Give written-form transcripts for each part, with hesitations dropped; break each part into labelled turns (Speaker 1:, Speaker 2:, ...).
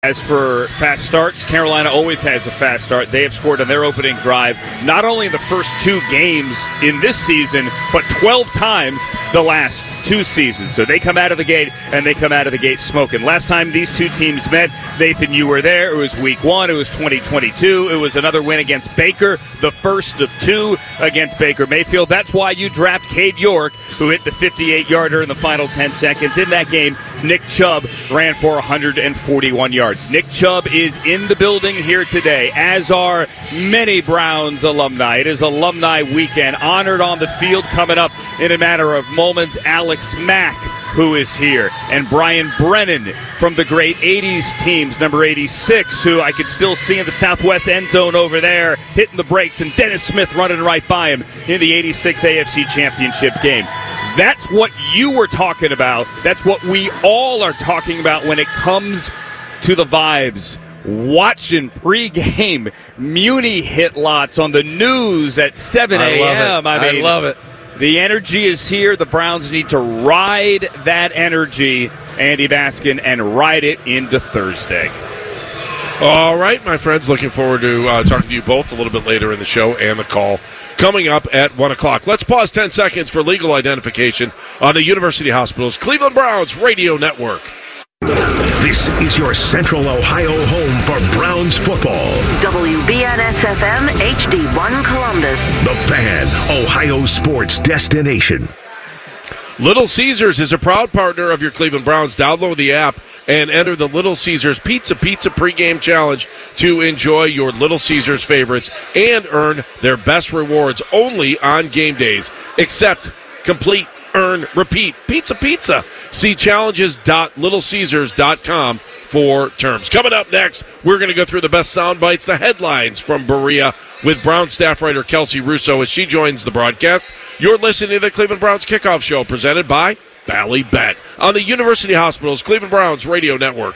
Speaker 1: As for fast starts, Carolina always has a fast start. They have scored on their opening drive, not only in the first two games in this season, but 12 times the last two seasons. So they come out of the gate, and they come out of the gate smoking. Last time these two teams met, Nathan, you were there. It was week 1. It was 2022. It was another win against Baker, the first of two against Baker Mayfield. That's why you draft Cade York, who hit the 58-yarder in the final 10 seconds. In that game, Nick Chubb ran for 141 yards. Nick Chubb is in the building here today, as are many Browns alumni. It is alumni weekend. Honored on the field coming up in a matter of moments. Alex Mack, who is here, and Brian Brennan from the great 80s teams, number 86, who I could still see in the southwest end zone over there, hitting the brakes, and Dennis Smith running right by him in the 86 AFC Championship game. That's what you were talking about. That's what we all are talking about when it comes to the vibes. Watching pregame Muni hit lots on the news at 7 a.m.
Speaker 2: I love it.
Speaker 1: The energy is here. The Browns need to ride that energy, Andy Baskin, and ride it into Thursday.
Speaker 2: All right, my friends. Looking forward to talking to you both a little bit later in the show and the call coming up at 1 o'clock. Let's pause 10 seconds for legal identification on the University Hospitals Cleveland Browns Radio Network.
Speaker 3: This is your Central Ohio home for Browns football.
Speaker 4: WBNS-FM HD1 Columbus.
Speaker 3: The Fan, Ohio sports destination.
Speaker 2: Little Caesars is a proud partner of your Cleveland Browns. Download the app and enter the Little Caesars Pizza pregame challenge to enjoy your Little Caesars favorites and earn their best rewards only on game days. Accept, complete, earn, repeat. Pizza. See challenges.littlecaesars.com for terms. Coming up next, we're going to go through the best sound bites, the headlines from Berea with Brown staff writer Kelsey Russo as she joins the broadcast. You're listening to the Cleveland Browns Kickoff Show presented by Bally Bet on the University Hospitals Cleveland Browns Radio Network.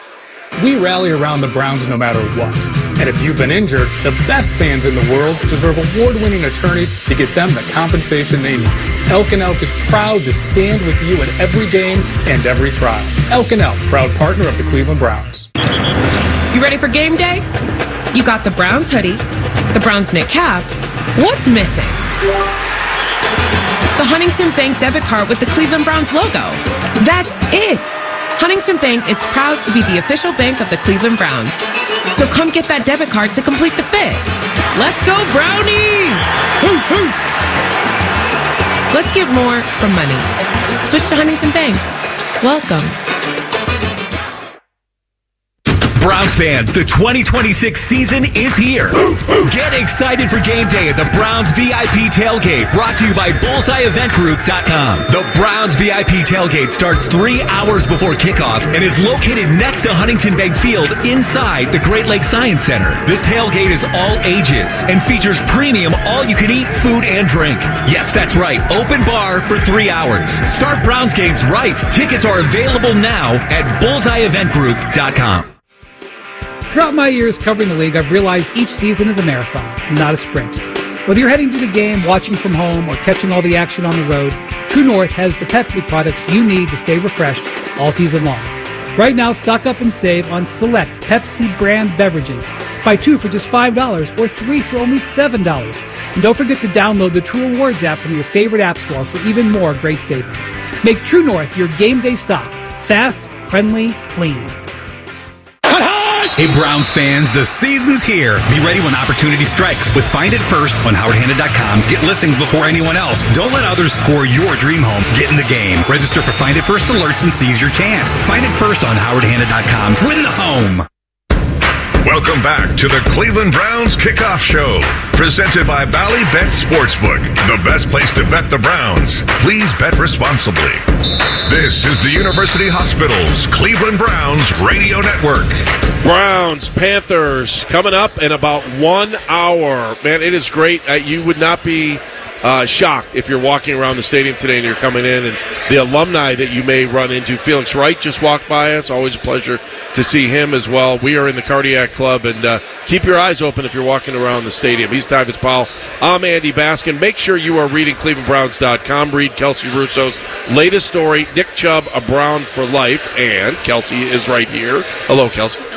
Speaker 5: We rally around the Browns no matter what. And if you've been injured, the best fans in the world deserve award-winning attorneys to get them the compensation they need. Elk & Elk is proud to stand with you at every game and every trial. Elk & Elk, proud partner of the Cleveland Browns.
Speaker 6: You ready for game day? You got the Browns hoodie, the Browns knit cap. What's missing? The Huntington Bank debit card with the Cleveland Browns logo. That's it! Huntington Bank is proud to be the official bank of the Cleveland Browns. So come get that debit card to complete the fit. Let's go, Brownies! Hoo, hoo. Let's get more from money. Switch to Huntington Bank. Welcome.
Speaker 7: Browns fans, the 2026 season is here. Get excited for game day at the Browns VIP Tailgate, brought to you by BullseyeEventGroup.com. The Browns VIP Tailgate starts 3 hours before kickoff and is located next to Huntington Bank Field inside the Great Lakes Science Center. This tailgate is all ages and features premium all-you-can-eat food and drink. Yes, that's right, open bar for 3 hours. Start Browns games right. Tickets are available now at BullseyeEventGroup.com.
Speaker 8: Throughout my years covering the league, I've realized each season is a marathon, not a sprint. Whether you're heading to the game, watching from home, or catching all the action on the road, True North has the Pepsi products you need to stay refreshed all season long. Right now, stock up and save on select Pepsi brand beverages. Buy 2 for just $5 or 3 for only $7. And don't forget to download the True Rewards app from your favorite app store for even more great savings. Make True North your game day stop. Fast, friendly, clean.
Speaker 7: Hey Browns fans, the season's here. Be ready when opportunity strikes with Find It First on HowardHanna.com. Get listings before anyone else. Don't let others score your dream home. Get in the game. Register for Find It First alerts and seize your chance. Find It First on HowardHanna.com. Win the home.
Speaker 3: Welcome back to the Cleveland Browns Kickoff Show, presented by Bally Bet Sportsbook, the best place to bet the Browns. Please bet responsibly. This is the University Hospitals Cleveland Browns Radio Network.
Speaker 2: Browns, Panthers, coming up in about 1 hour. Man, it is great. You would not be shocked if you're walking around the stadium today and you're coming in, and the alumni that you may run into. Felix Wright just walked by us. Always a pleasure to see him as well. We are in the Cardiac Club, and keep your eyes open if you're walking around the stadium. He's Tyvis Powell. I'm Andy Baskin. Make sure you are reading ClevelandBrowns.com. Read Kelsey Russo's latest story, Nick Chubb, a Brown for Life, and Kelsey is right here. Hello, Kelsey.